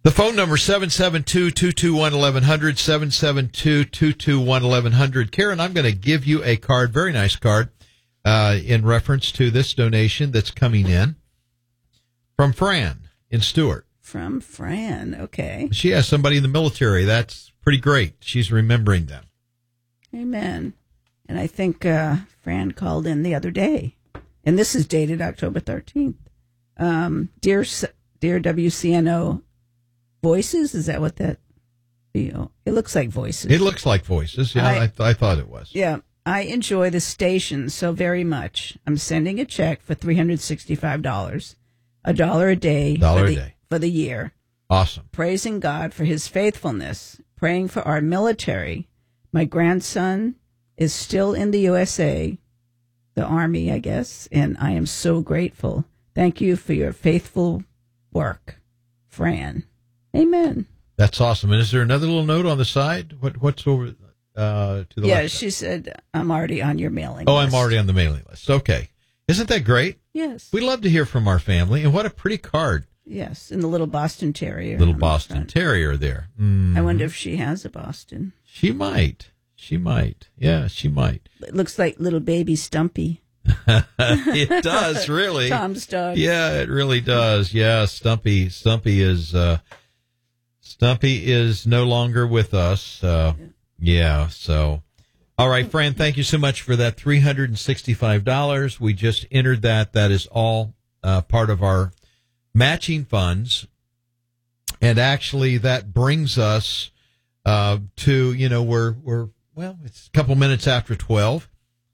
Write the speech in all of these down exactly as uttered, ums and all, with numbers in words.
The phone number, seven seven two, two two one, one one zero zero, seven seven two, two two one, one one zero zero. Karen, I'm going to give you a card, very nice card, uh, in reference to this donation that's coming in from Fran in Stewart. From Fran, okay. She has somebody in the military. That's pretty great. She's remembering them. Amen. And I think uh, Fran called in the other day, and this is dated October thirteenth. Um, dear, dear W C N O Voices, is that what that? You know, it looks like Voices. It looks like Voices. Yeah, I, I, th- I thought it was. Yeah, I enjoy the station so very much. I'm sending a check for three hundred sixty-five dollars, a dollar a day, dollar for a the, day for the year. Awesome. Praising God for His faithfulness, praying for our military. My grandson is still in the U S A, the Army, I guess, and I am so grateful. Thank you for your faithful work, Fran. Amen. That's awesome. And is there another little note on the side? What What's over uh, to the yeah, left? Yeah, she said, I'm already on your mailing oh, list. I'm already on the mailing list. Okay. Isn't that great? Yes. We love to hear from our family. And what a pretty card. Yes, and the little Boston Terrier. Little Boston Terrier there. Mm. I wonder if she has a Boston. She might. She might. Yeah, she might. It looks like little baby Stumpy. It does, really. Tom's dog. Yeah, it really does. Yeah, Stumpy. Stumpy is... Uh, Stumpy is no longer with us. Uh, yeah, so. All right, Fran, thank you so much for that three hundred sixty-five dollars. We just entered that. That is all uh, part of our matching funds. And actually, that brings us uh, to, you know, we're, we're, well, it's a couple minutes after twelve.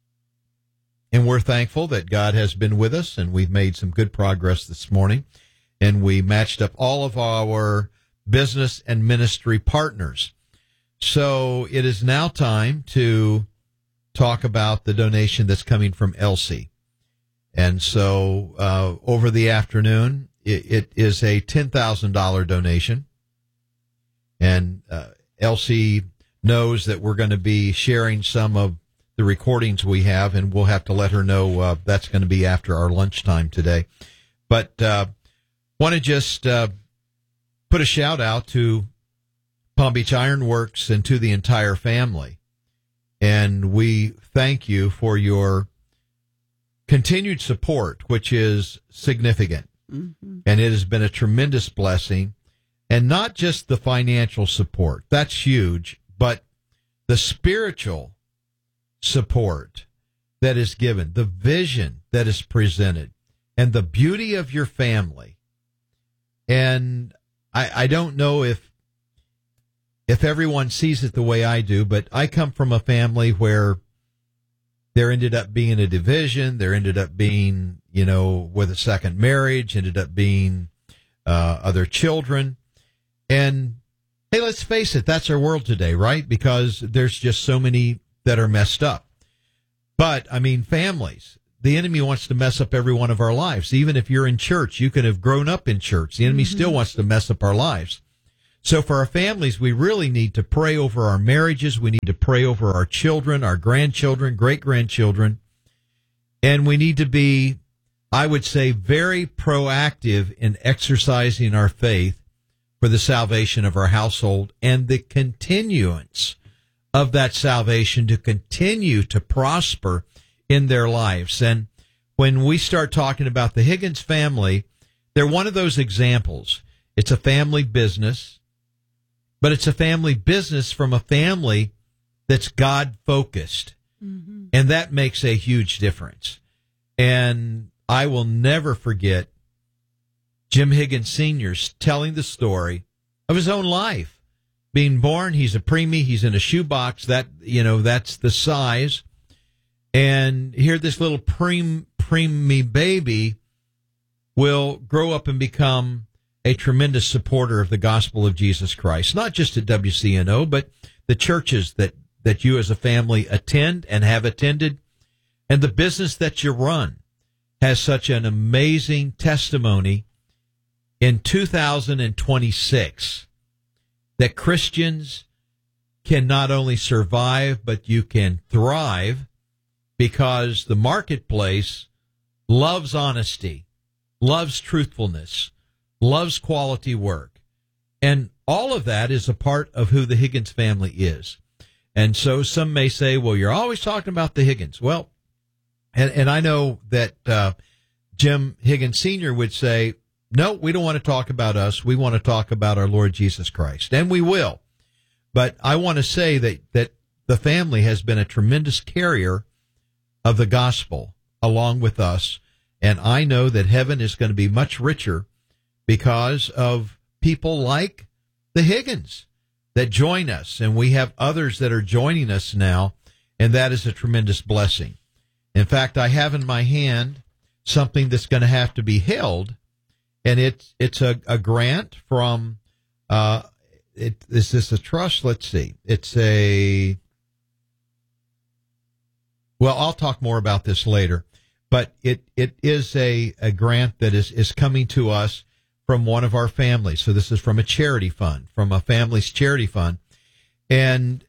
And we're thankful that God has been with us, and we've made some good progress this morning. And we matched up all of our business and ministry partners. So it is now time to talk about the donation that's coming from Elsie. And so uh, over the afternoon, it, it is a ten thousand dollars donation. And uh, Elsie knows that we're going to be sharing some of the recordings we have, and we'll have to let her know uh, that's going to be after our lunchtime today. But uh, want to just... Uh, put a shout out to Palm Beach Iron Works and to the entire family. And we thank you for your continued support, which is significant. Mm-hmm. And it has been a tremendous blessing. And not just the financial support, that's huge, but the spiritual support that is given, the vision that is presented, and the beauty of your family. And I, I don't know if if everyone sees it the way I do, but I come from a family where there ended up being a division. There ended up being, you know, with a second marriage, ended up being uh, other children. And, hey, let's face it, that's our world today, right? Because there's just so many that are messed up. But, I mean, families. The enemy wants to mess up every one of our lives. Even if you're in church, you can have grown up in church. The enemy mm-hmm. still wants to mess up our lives. So for our families, we really need to pray over our marriages. We need to pray over our children, our grandchildren, great-grandchildren. And we need to be, I would say, very proactive in exercising our faith for the salvation of our household and the continuance of that salvation to continue to prosper in their lives. And when we start talking about the Higgins family, they're one of those examples. It's a family business, but it's a family business from a family that's God-focused. Mm-hmm. And that makes a huge difference. And I will never forget Jim Higgins Senior's telling the story of his own life. Being born, he's a preemie, he's in a shoebox, that, you know, that's the size. And here this little preem, preemie baby will grow up and become a tremendous supporter of the gospel of Jesus Christ, not just at W C N O, but the churches that, that you as a family attend and have attended, and the business that you run has such an amazing testimony in two thousand twenty-six that Christians can not only survive, but you can thrive, because the marketplace loves honesty, loves truthfulness, loves quality work. And all of that is a part of who the Higgins family is. And so some may say, well, you're always talking about the Higgins. Well, and, and I know that uh, Jim Higgins Senior would say, no, we don't want to talk about us. We want to talk about our Lord Jesus Christ. And we will. But I want to say that, that the family has been a tremendous carrier of the gospel along with us. And I know that heaven is going to be much richer because of people like the Higgins that join us. And we have others that are joining us now. And that is a tremendous blessing. In fact, I have in my hand something that's going to have to be held. And it's, it's a, a grant from, uh, it, is this a trust? Let's see. It's a, well, I'll talk more about this later, but it, it is a, a grant that is, is coming to us from one of our families. So this is from a charity fund, from a family's charity fund. And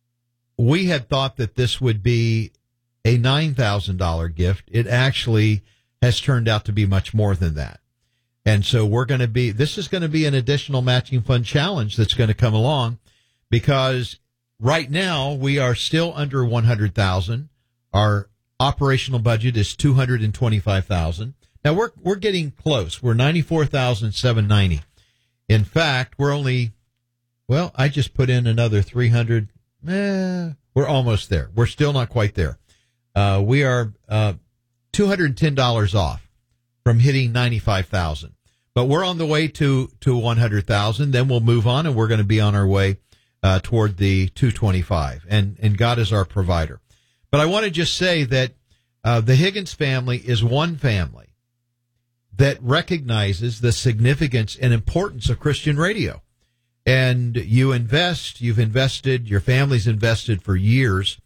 we had thought that this would be a nine thousand dollars gift. It actually has turned out to be much more than that. And so we're going to be, this is going to be an additional matching fund challenge that's going to come along because right now we are still under one hundred thousand. Our operational budget is two hundred twenty-five thousand. Now we're, we're getting close. We're ninety-four thousand seven hundred ninety. In fact, we're only, well, I just put in another three hundred. Eh, we're almost there. We're still not quite there. Uh, we are, uh, two hundred ten dollars off from hitting ninety-five thousand. But we're on the way to, to one hundred thousand. Then we'll move on, and we're going to be on our way uh, toward the two twenty-five. And, and God is our provider. But I want to just say that uh, the Higgins family is one family that recognizes the significance and importance of Christian radio. And you invest, you've invested, your family's invested for years.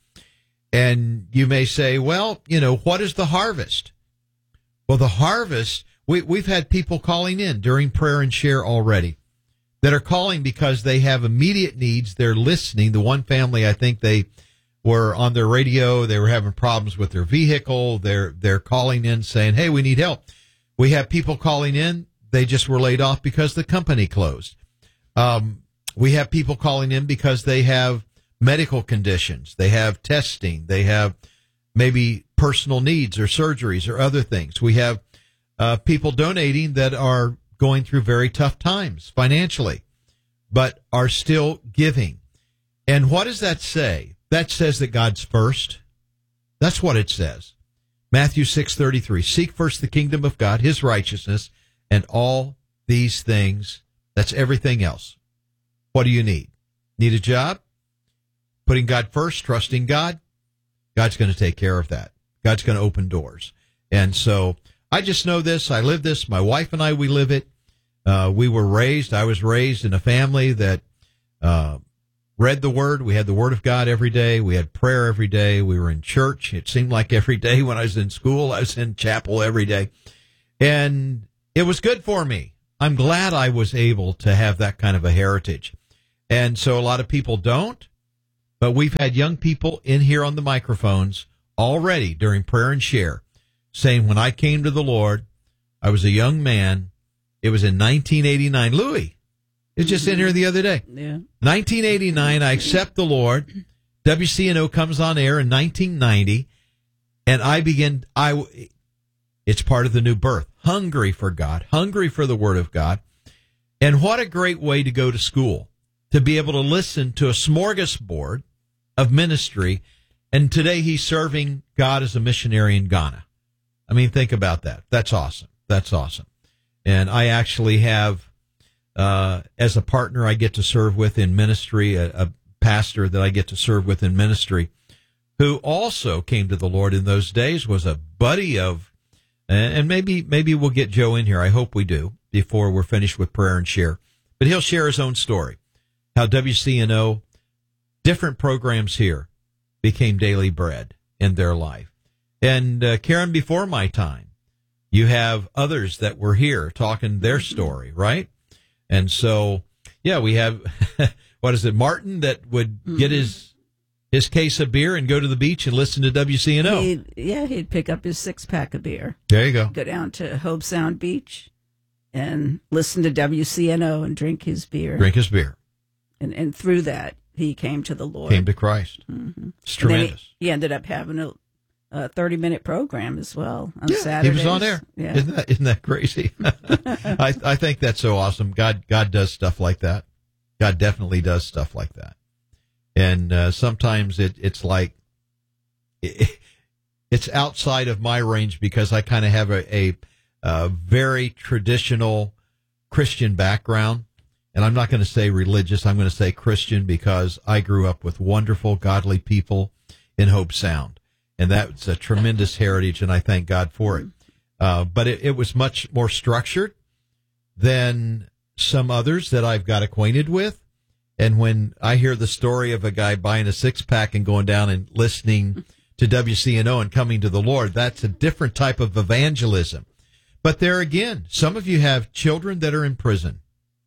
And you may say, well, you know, what is the harvest? Well, the harvest, we, we've had people calling in during prayer and share already that are calling because they have immediate needs. They're listening. The one family, I think they were on their radio. They were having problems with their vehicle. They're, they're calling in saying, hey, we need help. We have people calling in. They just were laid off because the company closed. Um, we have people calling in because they have medical conditions. They have testing. They have maybe personal needs or surgeries or other things. We have uh, people donating that are going through very tough times financially, but are still giving. And what does that say? That says that God's first. That's what it says. Matthew six thirty-three, seek first the kingdom of God, his righteousness, and all these things, that's everything else. What do you need? Need a job? Putting God first, trusting God, God's going to take care of that. God's going to open doors. And so I just know this. I live this. My wife and I, we live it. Uh, we were raised, I was raised in a family that uh, read the Word. We had the Word of God every day. We had prayer every day. We were in church. It seemed like every day when I was in school, I was in chapel every day. And it was good for me. I'm glad I was able to have that kind of a heritage. And so a lot of people don't. But we've had young people in here on the microphones already during prayer and share saying, when I came to the Lord, I was a young man. It was in nineteen eighty-nine. Louis, it was just in here the other day. Yeah. nineteen eighty-nine, I accept the Lord. W C N O comes on air in nineteen ninety. And I begin, I, it's part of the new birth. Hungry for God, hungry for the Word of God. And what a great way to go to school, to be able to listen to a smorgasbord of ministry, and today he's serving God as a missionary in Ghana. I mean, think about that. That's awesome. That's awesome. And I actually have, uh, as a partner I get to serve with in ministry, a, a pastor that I get to serve with in ministry, who also came to the Lord in those days, was a buddy of, and maybe maybe we'll get Joe in here. I hope we do before we're finished with prayer and share. But he'll share his own story, how W C N O, different programs here, became daily bread in their life. And uh, Karen, before my time, you have others that were here talking their story, right? And so, yeah, we have, what is it, Martin, that would mm-hmm. get his his case of beer and go to the beach and listen to W C N O. He'd, yeah, he'd pick up his six-pack of beer. There you go. Go down to Hobe Sound Beach and listen to W C N O and drink his beer. Drink his beer. And and through that, he came to the Lord. Came to Christ. Mm-hmm. It's tremendous. He, he ended up having a, a thirty-minute program as well on yeah, Saturdays. He was on air. Yeah. Isn't that, isn't that crazy? I, I think that's so awesome. God God does stuff like that. God definitely does stuff like that. And uh, sometimes it, it's like, it, it's outside of my range because I kind of have a, a, a very traditional Christian background. And I'm not going to say religious. I'm going to say Christian because I grew up with wonderful, godly people in Hope Sound. And that's a tremendous heritage, and I thank God for it. Uh, but it, it was much more structured than some others that I've got acquainted with. And when I hear the story of a guy buying a six-pack and going down and listening to W C N O and coming to the Lord, that's a different type of evangelism. But there again, some of you have children that are in prison,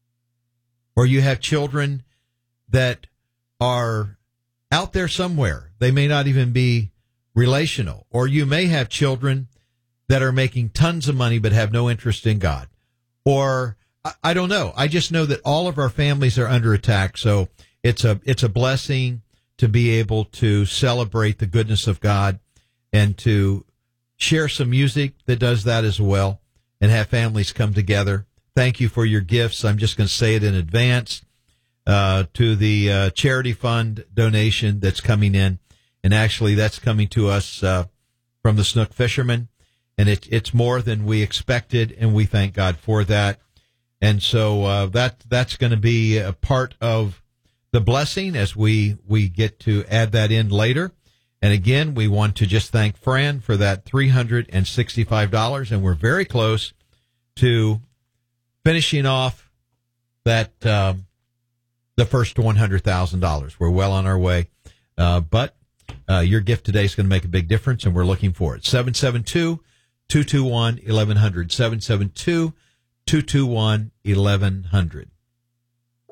or you have children that are out there somewhere. They may not even be relational, or you may have children that are making tons of money but have no interest in God, or I don't know. I just know that all of our families are under attack. So it's a, it's a blessing to be able to celebrate the goodness of God and to share some music that does that as well and have families come together. Thank you for your gifts. I'm just going to say it in advance, uh, to the, uh, charity fund donation that's coming in. And actually that's coming to us, uh, from the Snook Fishermen. And it, it's more than we expected. And we thank God for that. And so uh, that that's going to be a part of the blessing as we, we get to add that in later. And again, we want to just thank Fran for that three hundred sixty-five dollars. And we're very close to finishing off that um, the first one hundred thousand dollars. We're well on our way. Uh, but uh, your gift today is going to make a big difference, and we're looking for it. seven seven two, two two one, eleven hundred. seven seven two, two two one, eleven hundred.